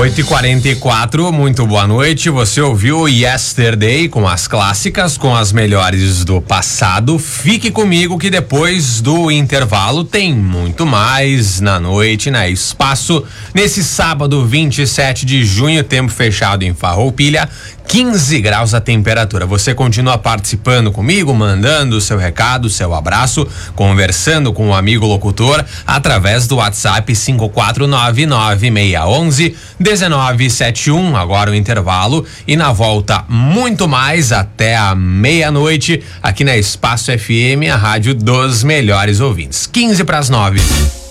8h44, muito boa noite. Você ouviu Yesterday com as clássicas, com as melhores do passado. Fique comigo que depois do intervalo tem muito mais na noite, na Espaço. Nesse sábado, 27 de junho, tempo fechado em Farroupilha, 15 graus a temperatura. Você continua participando comigo, mandando o seu recado, seu abraço, conversando com o amigo locutor através do WhatsApp 54996111971. Agora o intervalo e na volta muito mais até a meia-noite aqui na Espaço FM, a rádio dos melhores ouvintes. 15 para as 9.